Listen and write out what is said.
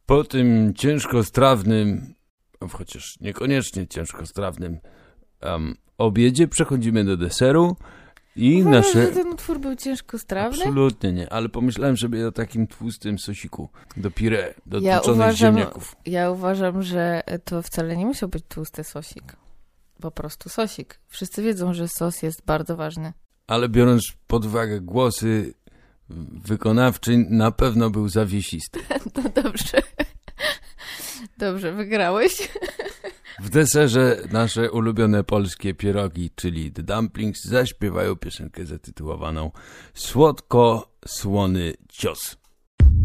Po tym ciężkostrawnym, chociaż niekoniecznie ciężkostrawnym obiedzie przechodzimy do deseru i nasze... że ten utwór był ciężkostrawny? Absolutnie nie, ale pomyślałem sobie o takim tłustym sosiku do pire, do tłuczonych ziemniaków. Ja uważam, że to wcale nie musiał być tłusty sosik. Po prostu sosik. Wszyscy wiedzą, że sos jest bardzo ważny. Ale biorąc pod uwagę głosy, wykonawczyń na pewno był zawiesisty. No dobrze. Dobrze, wygrałeś. W deserze nasze ulubione polskie pierogi, czyli The Dumplings, zaśpiewają piosenkę zatytułowaną Słodko-słony cios.